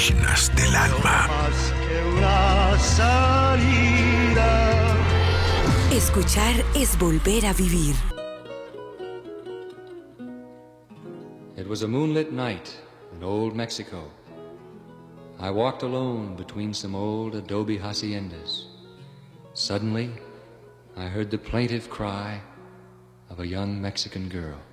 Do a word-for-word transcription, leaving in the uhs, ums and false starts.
páginas del alma. Más que una salida. Escuchar es volver a vivir. It was a moonlit night in old Mexico. I walked alone between some old adobe haciendas. Suddenly, I heard the plaintive cry of a young Mexican girl.